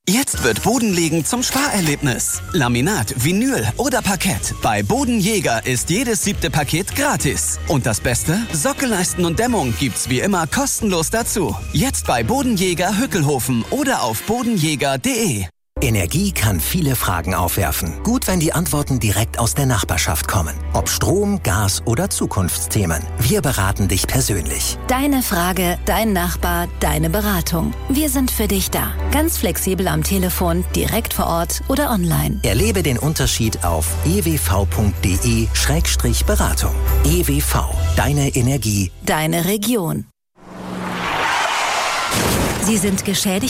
Jetzt wird Bodenlegen zum Sparerlebnis. Laminat, Vinyl oder Parkett. Bei Bodenjäger ist jedes 7. Paket gratis. Und das Beste? Sockelleisten und Dämmung gibt's wie immer kostenlos dazu. Jetzt bei Bodenjäger Hückelhofen oder auf bodenjäger.de. Energie kann viele Fragen aufwerfen. Gut, wenn die Antworten direkt aus der Nachbarschaft kommen. Ob Strom, Gas oder Zukunftsthemen. Wir beraten dich persönlich. Deine Frage, dein Nachbar, deine Beratung. Wir sind für dich da. Ganz flexibel am Telefon, direkt vor Ort oder online. Erlebe den Unterschied auf ewv.de/Beratung. EWV. Deine Energie. Deine Region. Sie sind geschädigt